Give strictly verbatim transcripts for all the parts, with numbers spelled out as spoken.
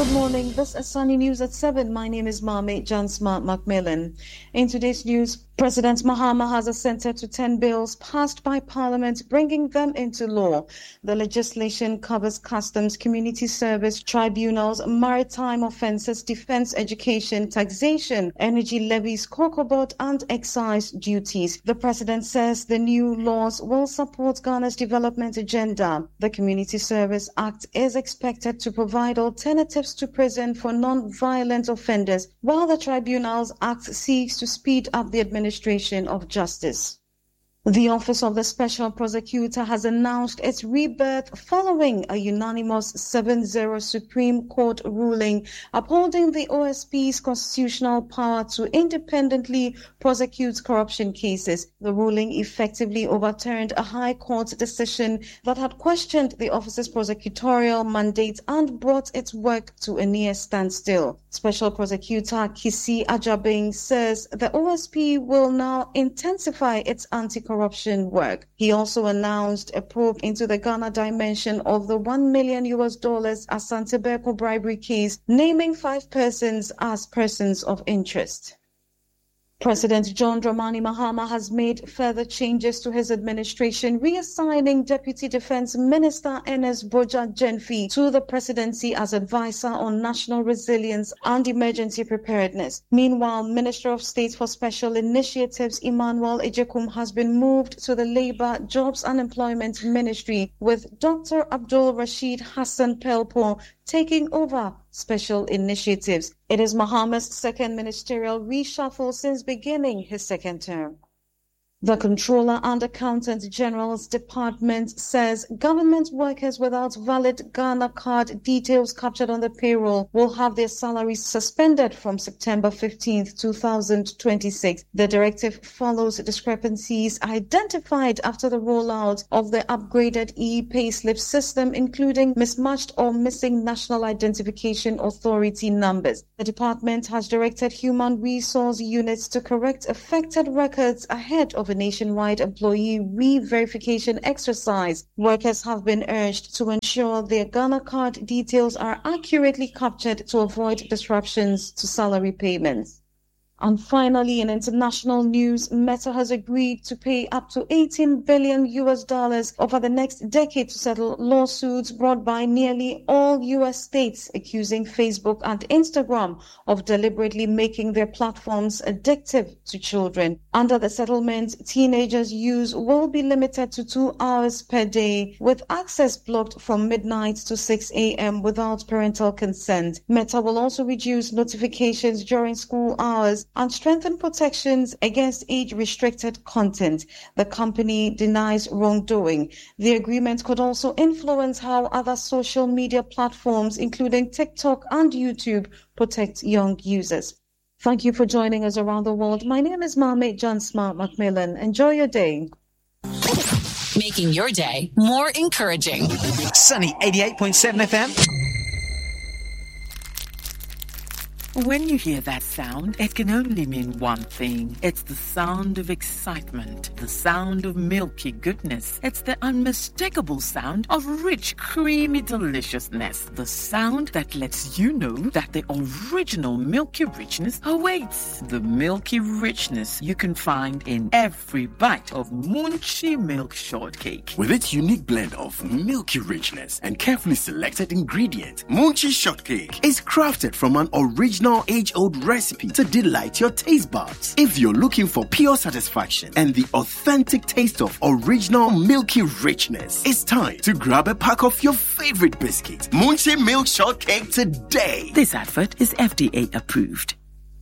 Good morning. This is Sunny News at seven. My name is Marmee John Smart Macmillan. In today's news, President Mahama has assented to ten bills passed by Parliament, bringing them into law. The legislation covers customs, community service, tribunals, maritime offences, defence, education, taxation, energy levies, cocoa board and excise duties. The President says the new laws will support Ghana's development agenda. The Community Service Act is expected to provide alternatives to prison for non-violent offenders, while the Tribunals Act seeks to speed up the administration of justice. The Office of the Special Prosecutor has announced its rebirth following a unanimous seven zero Supreme Court ruling upholding the O S P's constitutional power to independently prosecute corruption cases. The ruling effectively overturned a High Court decision that had questioned the office's prosecutorial mandate and brought its work to a near standstill. Special Prosecutor Kisi Ajabing says the O S P will now intensify its anti-corruption corruption work. He also announced a probe into the Ghana dimension of the one million U S dollars Asante Berko bribery case, naming five persons as persons of interest. President John Dramani Mahama has made further changes to his administration, reassigning Deputy Defense Minister Ernest Boja Genfi to the presidency as advisor on national resilience and emergency preparedness. Meanwhile, Minister of State for Special Initiatives Emmanuel Ejekum has been moved to the Labour, Jobs and Employment Ministry, with Doctor Abdul Rashid Hassan Pelpo taking over special initiatives. It is Mahama's second ministerial reshuffle since beginning his second term. The Controller and Accountant General's Department says government workers without valid Ghana card details captured on the payroll will have their salaries suspended from September fifteenth, two thousand twenty-six. The directive follows discrepancies identified after the rollout of the upgraded e-payslip system, including mismatched or missing National Identification Authority numbers. The department has directed human resource units to correct affected records ahead of a nationwide employee re-verification exercise. Workers have been urged to ensure their Ghana card details are accurately captured to avoid disruptions to salary payments. And finally, in international news, Meta has agreed to pay up to eighteen billion U S dollars over the next decade to settle lawsuits brought by nearly all U S states accusing Facebook and Instagram of deliberately making their platforms addictive to children. Under the settlement, teenagers' use will be limited to two hours per day, with access blocked from midnight to six a.m. without parental consent. Meta will also reduce notifications during school hours and strengthen protections against age-restricted content. The company denies wrongdoing. The agreement could also influence how other social media platforms, including TikTok and YouTube, protect young users. Thank you for joining us around the world. My name is Marmee John Smart Macmillan. Enjoy your day. Making your day more encouraging. Sunny eighty-eight point seven F M. When you hear that sound, it can only mean one thing. It's the sound of excitement, the sound of milky goodness. It's the unmistakable sound of rich, creamy deliciousness. The sound that lets you know that the original milky richness awaits. The milky richness you can find in every bite of Munchie Milk Shortcake. With its unique blend of milky richness and carefully selected ingredients, Munchie Shortcake is crafted from an original age-old recipe to delight your taste buds. If you're looking for pure satisfaction and the authentic taste of original milky richness, it's time to grab a pack of your favorite biscuit, Munchie Milk Shortcake, today. This advert is F D A approved.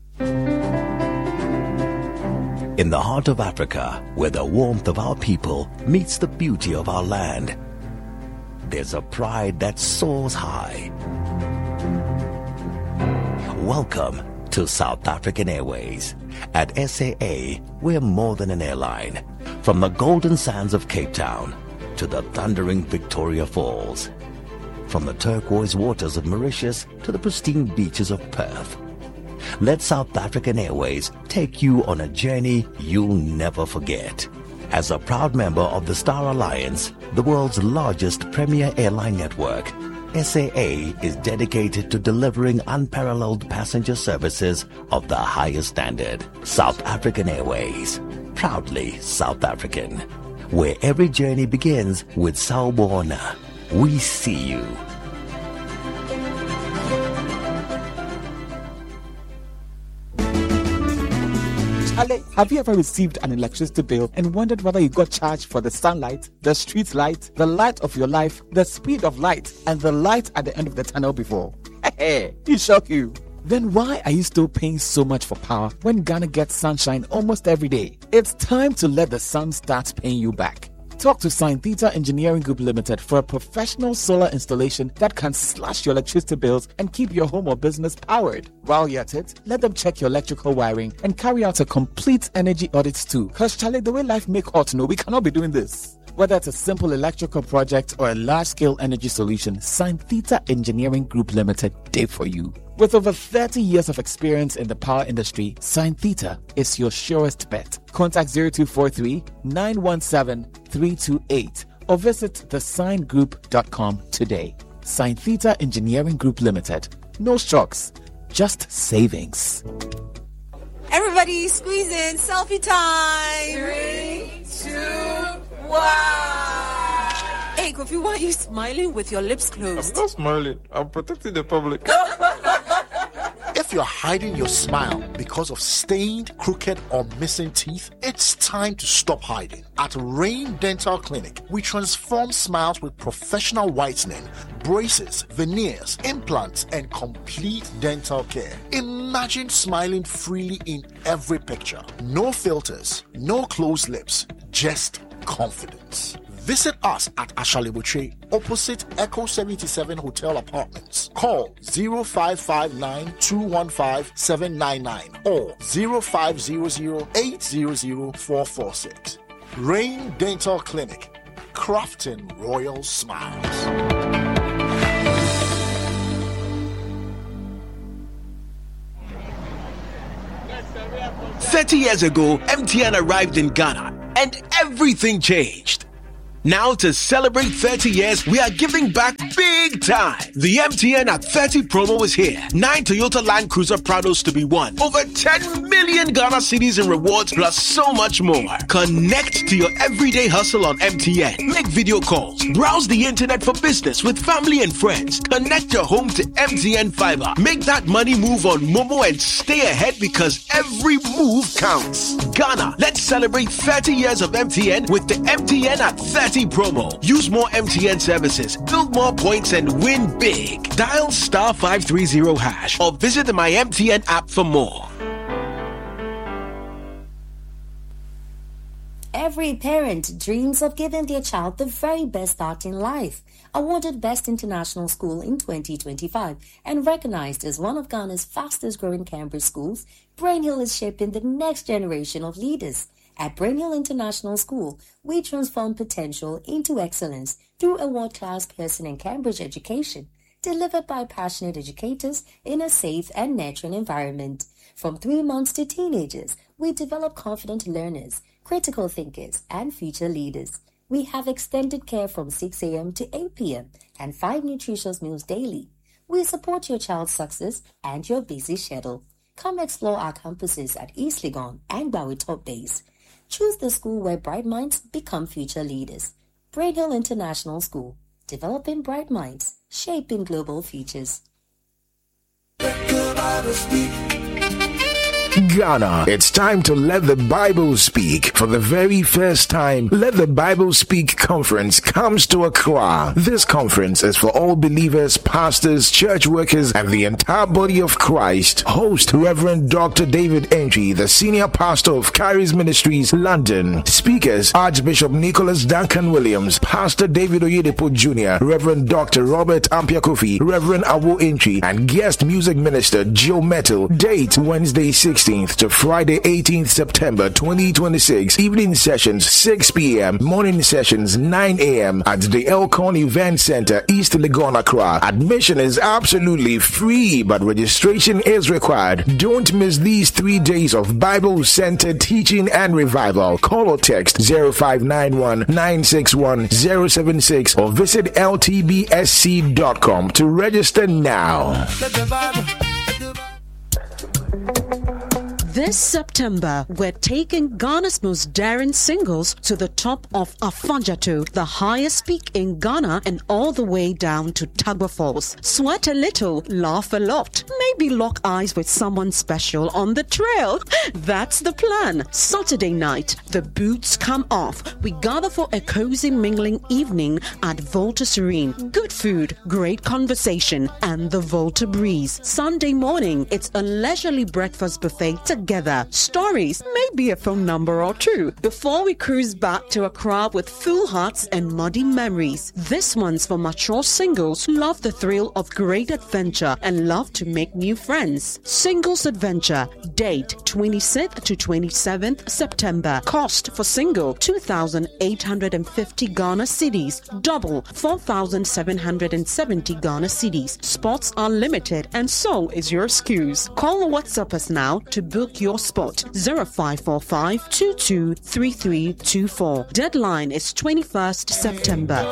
In the heart of Africa, where the warmth of our people meets the beauty of our land, there's a pride that soars high. Welcome to South African Airways. At S A A, we're more than an airline. From the golden sands of Cape Town to the thundering Victoria Falls. From the turquoise waters of Mauritius to the pristine beaches of Perth. Let South African Airways take you on a journey you'll never forget. As a proud member of the Star Alliance, the world's largest premier airline network, S A A is dedicated to delivering unparalleled passenger services of the highest standard. South African Airways, proudly South African, where every journey begins with Sawubona. We see you. Ale, have you ever received an electricity bill and wondered whether you got charged for the sunlight, the street light, the light of your life, the speed of light, and the light at the end of the tunnel before? Hey, it shock you. Then why are you still paying so much for power when Ghana gets sunshine almost every day? It's time to let the sun start paying you back. Talk to Sign Theta Engineering Group Limited for a professional solar installation that can slash your electricity bills and keep your home or business powered. While you're at it, let them check your electrical wiring and carry out a complete energy audit too. Cause Charlie, the way life make hot, no, we cannot be doing this. Whether it's a simple electrical project or a large-scale energy solution, Sign Theta Engineering Group Limited did for you. With over thirty years of experience in the power industry, Sign Theta is your surest bet. Contact zero two four three, nine one seven, three two eight or visit the sign group dot com today. Sign Theta Engineering Group Limited. No shocks, just savings. Everybody squeeze in. Selfie time. Three, two, one. Hey, Kofi, why are you smiling with your lips closed? I'm not smiling. I'm protecting the public. If you're hiding your smile because of stained, crooked, or missing teeth, it's time to stop hiding. At Rain Dental Clinic, we transform smiles with professional whitening, braces, veneers, implants, and complete dental care. Imagine smiling freely in every picture. No filters, no closed lips, just confidence. Visit us at Ashalibuche, opposite Echo seventy-seven Hotel Apartments. Call zero five five nine, two one five, seven nine nine or zero five zero zero, eight zero zero, four four six. Rain Dental Clinic, crafting royal smiles. thirty years ago, M T N arrived in Ghana and everything changed. Now, to celebrate thirty years, we are giving back big time. The M T N at thirty promo is here. Nine Toyota Land Cruiser Prados to be won. Over ten million Ghana cedis in rewards, plus so much more. Connect to your everyday hustle on M T N. Make video calls. Browse the internet for business with family and friends. Connect your home to M T N Fiber. Make that money move on Momo and stay ahead because every move counts. Ghana, let's celebrate thirty years of M T N with the M T N at thirty promo. Use more M T N services, build more points, and win big. Dial star five three zero hash or visit the My M T N app for more. Every parent dreams of giving their child the very best start in life. Awarded Best International School in twenty twenty-five and recognized as one of Ghana's fastest growing Cambridge schools, Brain Hill is shaping the next generation of leaders. At Brain Hill International School, we transform potential into excellence through a world-class Pearson and Cambridge education, delivered by passionate educators in a safe and nurturing environment. From three months to teenagers, we develop confident learners, critical thinkers, and future leaders. We have extended care from six a.m. to eight p.m. and five nutritious meals daily. We support your child's success and your busy schedule. Come explore our campuses at East Legon and Bowie Top Base. Choose the school where bright minds become future leaders. Brain Hill International School, developing bright minds, shaping global futures. Ghana, it's time to let the Bible speak. For the very first time, Let the Bible Speak Conference comes to Accra. This conference is for all believers, pastors, church workers, and the entire body of Christ. Host Reverend Doctor David Entry, the senior pastor of Charis Ministries, London. Speakers, Archbishop Nicholas Duncan Williams, Pastor David Oyedepo Junior, Reverend Doctor Robert Ampiakofi, Reverend Awo Entry, and guest music minister Joe Metal. Date Wednesday, six sixteenth to Friday eighteenth September twenty twenty-six. Evening sessions six p.m. Morning sessions nine a.m. at the Elkhorn Event Center, East Legon, Accra. Admission is absolutely free, but registration is required. Don't miss these three days of Bible-centered teaching and revival. Call or text zero five nine one nine six one zero seven six or visit L T B S C dot com to register now. This September, we're taking Ghana's most daring singles to the top of Afanjato, the highest peak in Ghana, and all the way down to Tagba Falls. Sweat a little, laugh a lot, maybe lock eyes with someone special on the trail. That's the plan. Saturday night, the boots come off. We gather for a cozy mingling evening at Volta Serene. Good food, great conversation, and the Volta breeze. Sunday morning, it's a leisurely breakfast buffet together. Stories, maybe a phone number or two, before we cruise back to Accra with full hearts and muddy memories. This one's for mature singles who love the thrill of great adventure and love to make new friends. Singles Adventure, date twenty-sixth to twenty-seventh September. Cost for single two thousand eight hundred fifty Ghana cedis, double four thousand seven hundred seventy Ghana cedis. Spots are limited and so is your excuse. Call or WhatsApp us now to book your spot. zero five four five two two three three two four. Deadline is twenty-first September.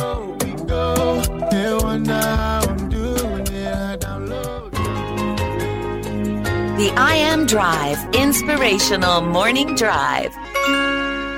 The I Am Drive, Inspirational Morning Drive.